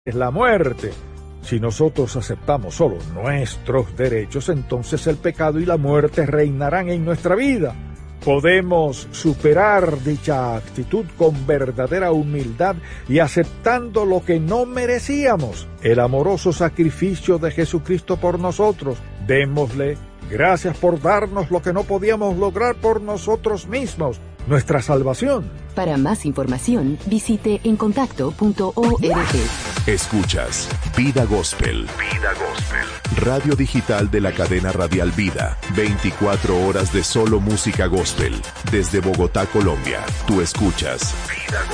es la muerte. Si nosotros aceptamos solo nuestros derechos, entonces el pecado y la muerte reinarán en nuestra vida. Podemos superar dicha actitud con verdadera humildad y aceptando lo que no merecíamos, el amoroso sacrificio de Jesucristo por nosotros. Démosle gracias por darnos lo que no podíamos lograr por nosotros mismos, nuestra salvación. Para más información, visite encontacto.org. Escuchas Vida Gospel. Vida Gospel. Radio digital de la cadena radial Vida. 24 horas de solo música gospel. Desde Bogotá, Colombia. Tú escuchas Vida Gospel.